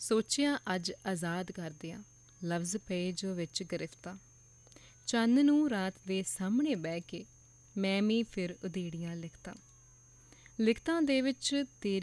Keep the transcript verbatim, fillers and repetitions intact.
ਸੋਚਿਆ ਅੱਜ ਆਜ਼ਾਦ ਕਰਦਿਆਂ, ਲਫ਼ਜ਼ ਪਏ ਜੋ ਵਿੱਚ ਗ੍ਰਿਫਤਾਂ। ਚੰਨ ਨੂੰ ਰਾਤ ਦੇ ਸਾਹਮਣੇ ਬਹਿ ਕੇ ਮੈਂ ਵੀ ਫਿਰ ਉਧੇੜੀਆਂ ਲਿਖਤਾਂ। ਲਿਖਤਾਂ ਦੇ ਵਿੱਚ ਤੇਰੀ